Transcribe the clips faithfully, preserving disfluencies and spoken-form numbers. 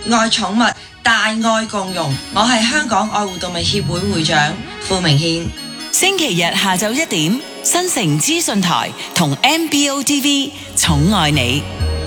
愛寵物，大愛共融。我係香港愛護動物協會會長傅明憲。 星期日下晝一點，新城資訊台同 M B O T V 寵愛你。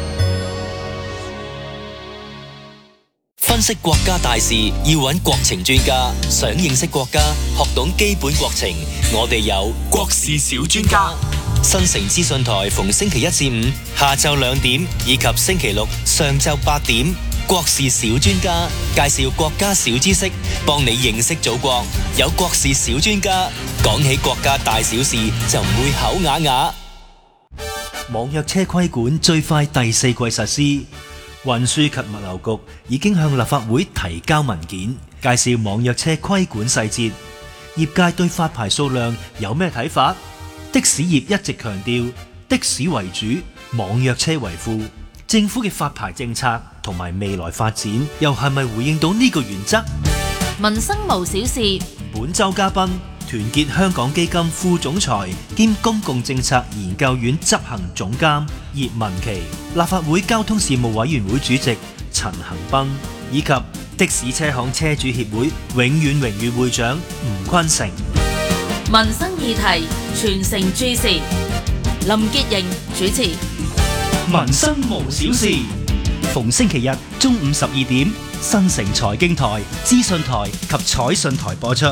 分析國家大事要揾國情專家，想認識國家，學懂基本國情，我哋有國事小專家。新城資訊台逢星期一至五下晝兩點以及星期六上晝八點，國事小專家介紹國家小知識，幫你認識祖國。有國事小專家，講起國家大小事就唔會口啞啞。 網約車規管最快第四季實施，運輸及物流局已經向立法會提交文件，介紹網約車規管細節。業界對發牌數量有咩睇法？的士業一直強調的士為主，網約車為輔。政府嘅發牌政策同埋未來發展又係咪回應到呢個原則？ 民生無小事。 本周嘉賓，團結香港基金副總裁兼公共政策研究院執行總監葉文琪，立法會交通事務委員會主席陳恒鑌，以及的士車行車主協會永遠榮譽會長吳坤成。 民生議題全城注視，林潔瑩主持。 民生無小事，逢星期日中午十二點，新城財經台、資訊台及彩訊台播出。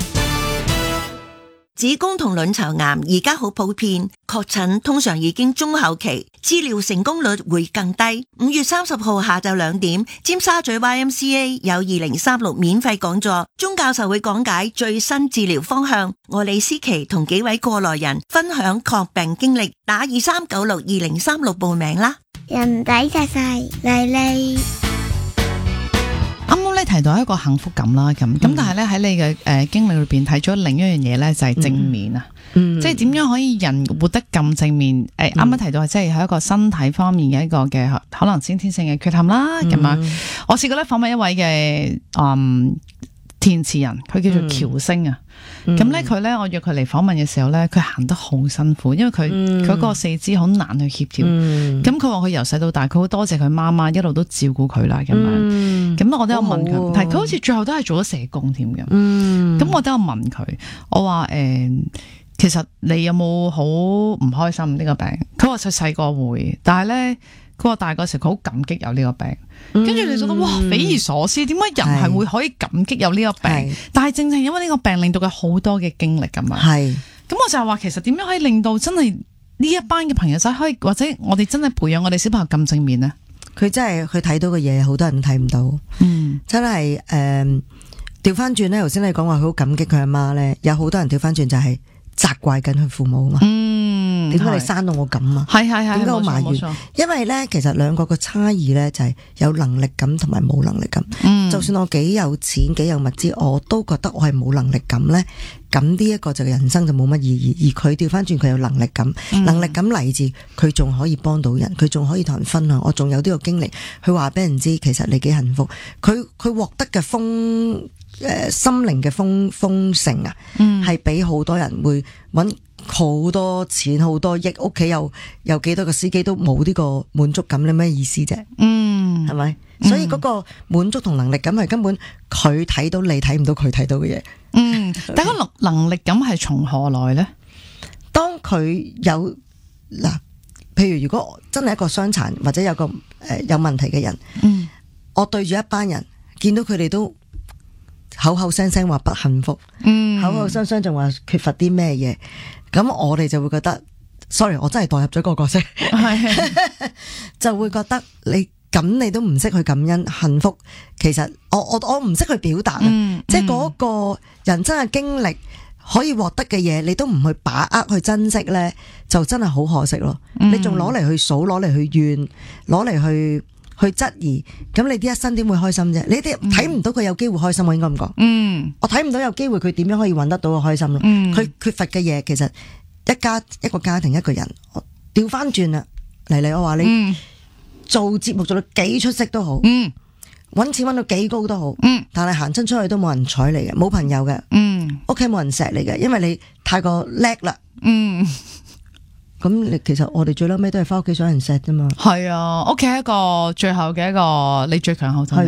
子宮同卵巢癌而家好普遍，確診通常已經中後期，治療成功率會更低。五月三十號下晝兩點，尖沙咀 Y M C A 有二零三六免費講座，鐘教授會講解最新治療方向。我李思琪同幾位過來人分享抗病經歷，打二三九六二零三六報名啦。 人仔細細麗麗。 啱啱咧提到一個幸福感啦，咁咁、嗯、但係咧喺你嘅誒、呃、經歷裏邊睇咗另一樣嘢咧，就係正面啊，嗯、即係點樣可以人活得咁正面？誒、嗯，啱啱、呃、提到係即係喺一個身體方面嘅一個嘅可能先天性嘅缺陷啦，咁啊、嗯，我試過咧訪問一位嘅嗯填詞人，佢叫做喬星啊。咁咧佢咧，我約佢嚟訪問嘅時候咧，佢行得好辛苦，因為佢佢嗰個四肢好難去協調。咁佢話佢由細到大，佢好多謝佢媽媽一路都照顧佢啦，咁樣。咁我都有問佢，但係佢好似最後都係做咗社工添嘅。咁我都有問佢，我話誒，其實你有冇好唔開心呢個病？佢話細細個會，但係咧。佢話大個時佢好感激有呢個病，跟住、嗯、你覺得哇匪夷所思，點解人係會可以感激有呢個病？但係正正因為呢個病令到佢好多嘅經歷咁嘛。係，咁我就係話其實點樣可以令到真係呢一班嘅朋友仔可以，或者我哋真係培養我哋小朋友咁正面呢？ 佢真係佢睇到嘅嘢，好多人睇唔到。嗯，真係誒，調翻轉咧，頭先你講話佢好感激佢阿媽咧，有好多人調翻轉就係責怪緊佢父母嘛。嗯。點解你生到我咁啊？係係係，點解我埋怨？因為咧，其實兩個嘅差異咧就係有能力感同埋冇能力感。嗯，就算我幾有錢幾有物資，我都覺得我係冇能力感咧。咁呢一個就人生就冇乜意義。而佢調翻轉，佢有能力感，嗯、能力感嚟自佢仲可以幫到人，佢仲可以同人分享。我仲有呢個經歷，佢話俾人知，其實你幾幸福。佢佢獲得嘅豐誒心靈嘅豐豐盛啊，係、嗯、比好多人會搵。好多錢好多億，屋企有有幾多個司機都冇呢個滿足感，你咩意思啫？嗯，係咪？所以嗰個滿足同能力感係根本佢睇到你睇唔到佢睇到嘅嘢。嗯， 但係個能能力感係從何來呢？ 當佢有嗱，譬如如果真係一個傷殘或者有個誒、呃、有問題嘅人，嗯，我對住一班人，見到佢哋都口口聲聲話不幸福，嗯，口口聲聲仲話缺乏啲咩嘢。咁我哋就會覺得 ，sorry， 我真係代入咗個角色，就會覺得你咁你都唔識去感恩幸福，其實我我我唔識去表達啊，嗯、即係嗰個人生嘅經歷可以獲得嘅嘢，你都唔去把握去珍惜咧，就真係好可惜咯。嗯、你仲攞嚟去數，攞嚟去怨，攞嚟去去質疑，咁你啲一生點會開心啫？你啲睇唔到佢有機會開心，我應該咁講。嗯，我睇唔到有機會佢點樣可以搵得到個開心咯。嗯，佢缺乏嘅嘢，其實一家一個家庭一個人，調翻轉啦，嚟嚟我話你、嗯、做節目做到幾出色都好，嗯，搵錢搵到幾高都好，嗯，但係行親出去都冇人睬你嘅，冇朋友嘅，嗯，屋企冇人錫你嘅，因為你太過叻啦，嗯。咁你其實我哋最嬲尾都係翻屋企想人錫啫嘛。係啊，屋企係一個最後嘅一個你最強後盾。